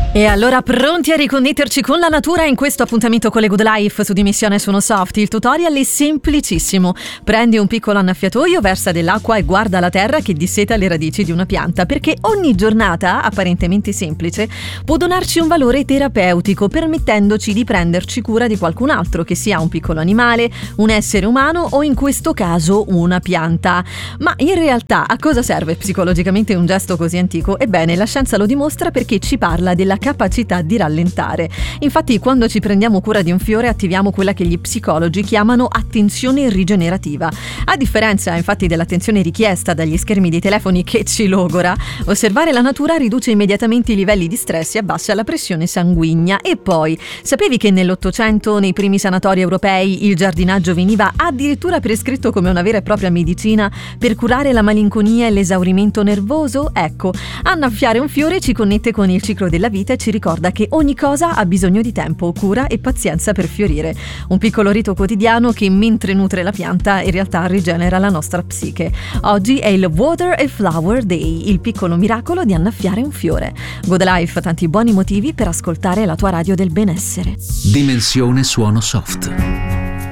E allora pronti a riconnetterci con la natura in questo appuntamento con le Good Life su Dimissione Suono Soft. Il tutorial è semplicissimo. Prendi un piccolo annaffiatoio, versa dell'acqua e guarda la terra che disseta le radici di una pianta, perché ogni giornata, apparentemente semplice, può donarci un valore terapeutico, permettendoci di prenderci cura di qualcun altro, che sia un piccolo animale, un essere umano o in questo caso una pianta. Ma in realtà a cosa serve psicologicamente un gesto così antico? Ebbene, la scienza lo dimostra perché ci parla della capacità di rallentare. Infatti, quando ci prendiamo cura di un fiore attiviamo quella che gli psicologi chiamano attenzione rigenerativa. A differenza infatti dell'attenzione richiesta dagli schermi dei telefoni che ci logora, osservare la natura riduce immediatamente i livelli di stress e abbassa la pressione sanguigna. E poi, sapevi che nell'Ottocento, nei primi sanatori europei, il giardinaggio veniva addirittura prescritto come una vera e propria medicina per curare la malinconia e l'esaurimento nervoso? Ecco, annaffiare un fiore ci connette con il ciclo della vita e ci ricorda che ogni cosa ha bisogno di tempo, cura e pazienza per fiorire. Un piccolo rito quotidiano che, mentre nutre la pianta, in realtà rigenera la nostra psiche. Oggi è il Water and Flower Day, il piccolo miracolo di annaffiare un fiore. Good Life, tanti buoni motivi per ascoltare la tua radio del benessere. Dimensione Suono Soft.